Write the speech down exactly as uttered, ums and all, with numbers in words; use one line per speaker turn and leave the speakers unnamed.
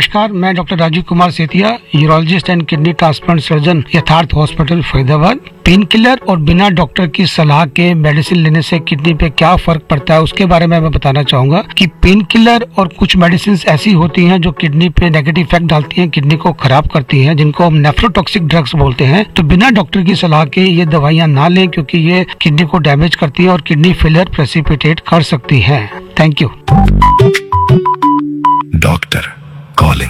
नमस्कार, मैं doctor Rajiv Kumar Setia, urologist and kidney transplant surgeon, यथार्थ हॉस्पिटल फरीदाबाद। पेन किलर और बिना डॉक्टर की सलाह के मेडिसिन लेने से किडनी पे क्या फर्क पड़ता है उसके बारे में मैं बताना चाहूंगा कि पेन किलर और कुछ मेडिसिन ऐसी होती हैं जो किडनी पे नेगेटिव इफेक्ट डालती हैं, किडनी को खराब करती हैं, जिनको हम नेफ्रोटॉक्सिक ड्रग्स बोलते हैं। तो बिना डॉक्टर की सलाह के ये दवाइयां ना लें, क्योंकि ये किडनी को डैमेज करती है और किडनी फेलियर प्रेसिपिटेट कर सकती है। Thank you.
Doctor calling.